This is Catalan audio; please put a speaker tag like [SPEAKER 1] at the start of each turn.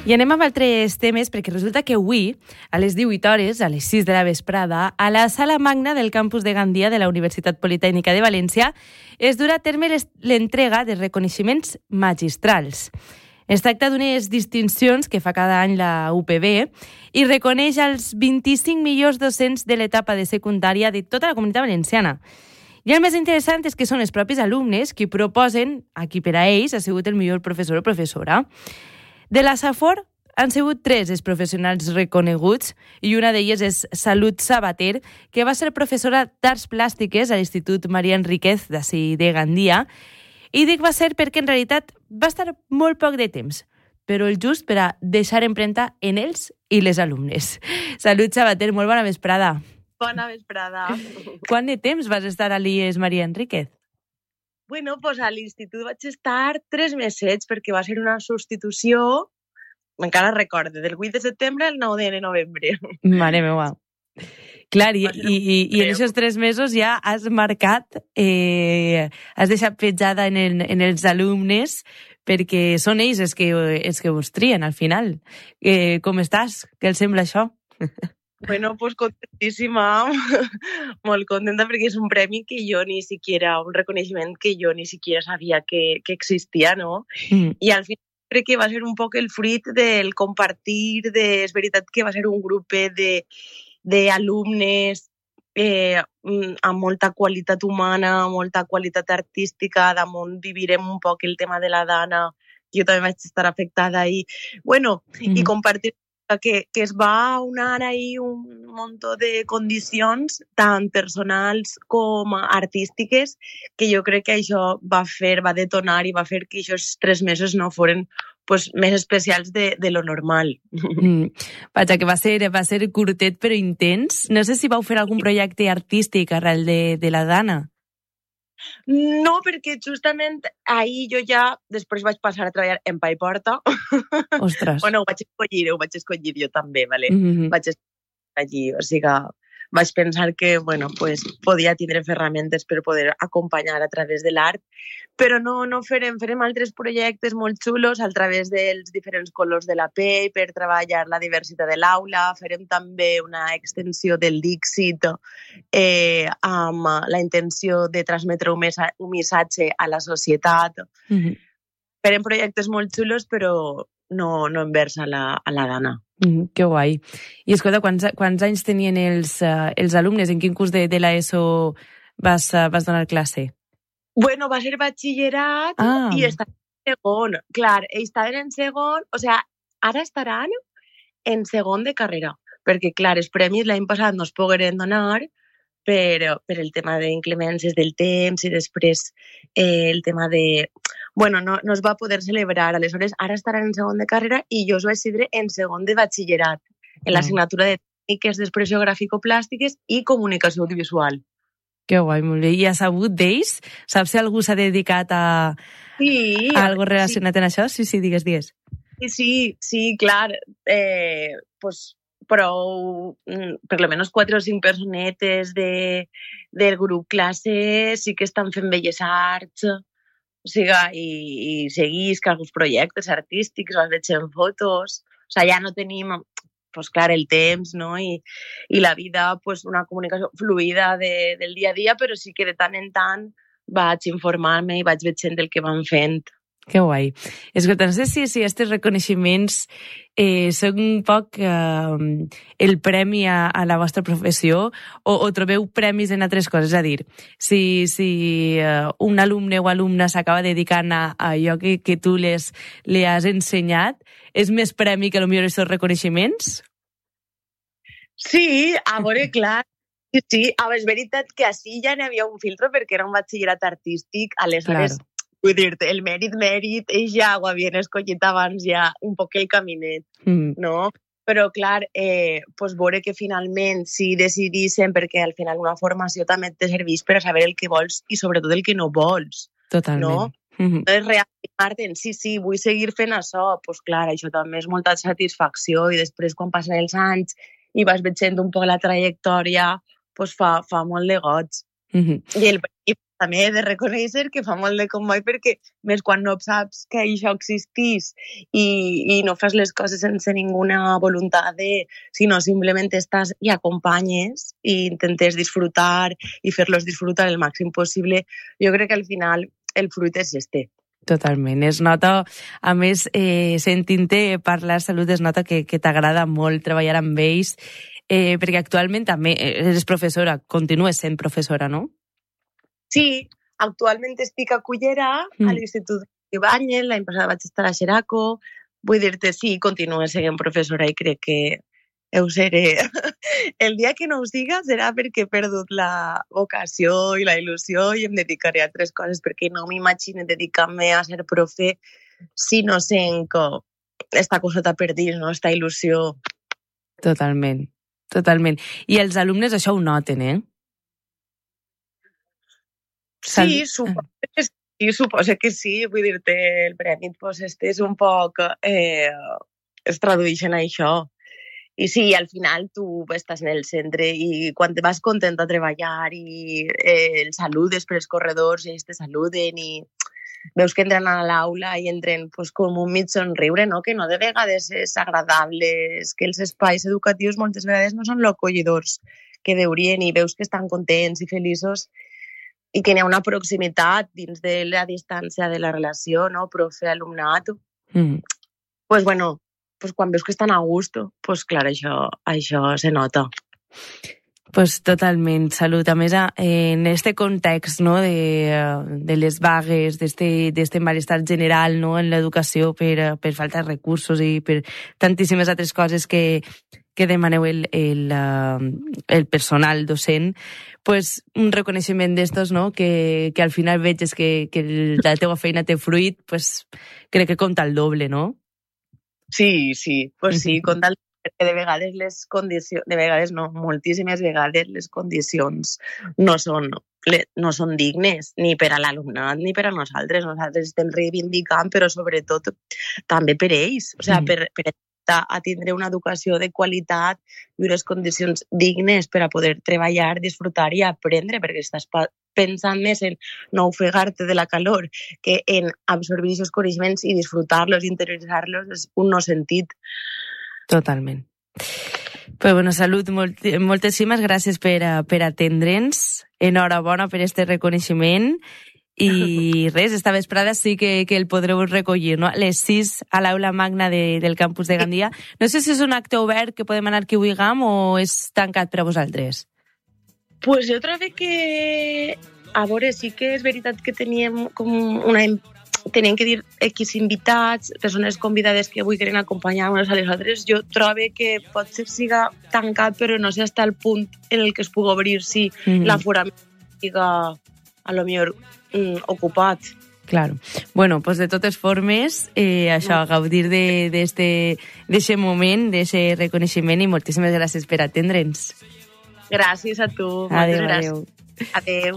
[SPEAKER 1] I anem amb altres temes, perquè resulta que avui, a les 18 hores, a les 6 de la vesprada, a la sala magna del campus de Gandia de la Universitat Politècnica de València, es durà a terme l'entrega de reconeixements magistrals. Es tracta d'unes distincions que fa cada any la UPB i reconeix els 25 millors docents de l'etapa de secundària de tota la comunitat valenciana. I el més interessant és que són els propis alumnes qui proposen a qui per a ells ha sigut el millor professor o professora. De la Safor han sigut 3 els professionals reconeguts i una d'elles és Salut Sabater, que va ser professora d'Arts Plàstiques a l'Institut Maria Enríquez d'ací de Gandia. I dic va ser perquè en realitat va estar molt poc de temps, però el just per a deixar empremta en ells i les alumnes. Salut Sabater, molt bona vesprada.
[SPEAKER 2] Bona vesprada.
[SPEAKER 1] Quant de temps vas estar a l'IES Maria Enríquez?
[SPEAKER 2] Bueno, pues a l'institut vaig estar 3 mesets perquè va ser una substitució, encara recorde, del 8 de setembre al 9 de novembre.
[SPEAKER 1] Mare meva. Clar, i en aquests 3 mesos ja has marcat, has deixat petjada en els alumnes, perquè són ells els que vos trien al final. Com estàs? Què els sembla això?
[SPEAKER 2] Bueno, pues contentíssima, molt contenta perquè és un premi que jo ni siquiera, un reconeixement que jo ni siquiera sabia que existia, no? I al final crec que va ser un poc el fruit del compartir, és veritat que va ser un grup d'alumnes amb molta qualitat humana, molta qualitat artística, damunt vivirem un poc el tema de la Dana, jo també vaig estar afectada i, bueno, i compartir que es va unar ahí un munt de condicions, tant personals com artístiques, que jo crec que això va detonar i va fer que aquests 3 mesos no foren més especials de lo normal.
[SPEAKER 1] Vaja, que va ser curtet però intens. No sé si vau fer algun projecte artístic arrel de la Dana.
[SPEAKER 2] No, perquè justament ahir jo ja després vaig passar a treballar en Paiporta.
[SPEAKER 1] Ostres.
[SPEAKER 2] Bueno, ho vaig escollir jo també, vale? Vaig estar allí, o sigui, vaig pensar que, bueno, pues, podia tindre ferramentes per poder acompanyar a través de l'art, però no farem altres projectes molt xulos a través dels diferents colors de la pell per treballar la diversitat de l'aula. Farem també una extensió del Dixit amb la intenció de transmetre un missatge a la societat. Farem projectes molt xulos, però no envers a la Dana.
[SPEAKER 1] Que guai. I escolta, quants anys tenien els alumnes? En quin curs de l'ESO vas donar classe?
[SPEAKER 2] Bueno, va ser batxillerat i estaven en segon. Clar, ells estaven en segon, o sigui, ara estaran en segon de carrera, perquè, clar, els premis l'any passat no es pogueren donar per el tema d'inclemències del temps i després el tema de... Bueno, no es va poder celebrar, aleshores ara estaran en segon de carrera i jo us vaig tindre en segon de batxillerat, en l'assignatura de tècniques d'expressió gràfico-plàstiques i comunicació audiovisual.
[SPEAKER 1] Que guai, molt bé. I has sabut d'ells? Saps si algú s'ha dedicat a algo relacionat amb això? Sí, digues.
[SPEAKER 2] Sí, clar. Però per almenys 4 o 5 personetes del grup classe sí que estan fent belles arts, o sigui, i seguisc alguns projectes artístics, els veig en fotos, o sigui, ja no tenim, clar, el temps, no? I la vida, una comunicació fluida del dia a dia, però sí que de tant en tant vaig informar-me i vaig veient el que van fent.
[SPEAKER 1] Que guai. Escolta, no sé si aquests reconeixements són un poc el premi a la vostra professió o trobeu premis en altres coses. És a dir, si un alumne o alumna s'acaba dedicant a allò que tu li has ensenyat, és més premi que potser aquests reconeixements?
[SPEAKER 2] Sí, a veure, clar. Sí, és veritat que així ja n'hi havia un filtre perquè era un batxillerat artístic, aleshores... Vull dir-te, el mèrit, ells ja ho havien escollit abans ja un poc el caminet, no? Però, clar, veure que finalment si decidissin, perquè al final una formació també te serveix per a saber el que vols i sobretot el que no vols.
[SPEAKER 1] Totalment.
[SPEAKER 2] No? És reafirmar-te en sí, vull seguir fent això. Doncs clar, això també és molta satisfacció i després quan passen els anys i vas veient un poc la trajectòria, fa molt de goig. I el també he de reconèixer que fa molt de comboi perquè més quan no saps que això existís i no fas les coses sense ninguna voluntat sinó simplement estàs i acompanyes i intentes disfrutar i fer-los disfrutar el màxim possible, jo crec que al final el fruit és este.
[SPEAKER 1] Totalment. Es nota, a més, sentint-te parlar Salut, es nota que t'agrada molt treballar amb ells, perquè actualment també eres professora, continues sent professora, no?
[SPEAKER 2] Sí, actualment estic a Cullera, a l'Institut d'Ibáñez, l'any passat vaig estar a Xeraco, vull dir-te, sí, continuo sent professora i crec que ho seré. El dia que no ho siga serà perquè he perdut la vocació i la il·lusió i em dedicaré a altres coses, perquè no m'imagino dedicar-me a ser profe si no sent esta coseta per dins, no? Esta il·lusió.
[SPEAKER 1] Totalment, totalment. I els alumnes això ho noten, eh?
[SPEAKER 2] Sí, suposo que sí. Vull dir-te, el premi és un poc... es tradueix en això. I sí, al final tu estàs en el centre i quan te vas content a treballar i els saludes per els corredors i ells te saluden i veus que entren a l'aula i entren com un mig somriure, no? Que no de vegades és agradable, que els espais educatius moltes vegades no són l'acollidors que deurien i veus que estan contents i feliços i que hi ha una proximitat dins de la distància de la relació, no? Profe-alumnat. Pues bueno, pues quan veus que estan a gust, pues clar, això se nota.
[SPEAKER 1] Pues totalment, Salut. A més, en este context, no, de les vagues, d'este malestar general, no, en l'educació per falta de recursos i per tantíssimes altres coses que demaneu el personal docent, pues un reconeixement d'estos, no, que al final veig que la teva feina té fruit, pues crec que compta el doble, no?
[SPEAKER 2] Sí, pues sí, compta el doble, perquè de vegades les condicions, de vegades no, moltíssimes vegades les condicions no són dignes, ni per a l'alumnat ni per a nosaltres. Nosaltres estem reivindicant, però sobretot també per ells, o sigui, per a tindre una educació de qualitat i unes condicions dignes per a poder treballar, disfrutar i aprendre, perquè estàs pensant més en no ofegar-te de la calor que en absorbir aquests coneixements i disfrutar-los, interioritzar-los, és un no sentit.
[SPEAKER 1] Totalment. Però bueno, Salut, moltíssimes gràcies per atendre'ns. Enhorabona per este reconeixement. I res, esta vesprada sí que el podreu recollir, no? A les 6 a l'aula magna del campus de Gandia. No sé si és un acte obert que podem anar qui vulguem o és tancat per a vosaltres.
[SPEAKER 2] Pues jo trobo que... A veure, sí que és veritat que teníem teníem que dir X invitats, persones convidades que vulguin acompanyar-nos a les altres. Jo trobo que potser siga tancat, però no sé fins al punt en el que es pugui obrir si l'aforament siga a lo millor ocupat.
[SPEAKER 1] Claro. Bueno, pues de totes formes, això, gaudir d'este moment, d'este reconeixement i moltíssimes gràcies per atendre'ns.
[SPEAKER 2] Gràcies a tu.
[SPEAKER 1] Adéu, adéu.
[SPEAKER 2] Adéu.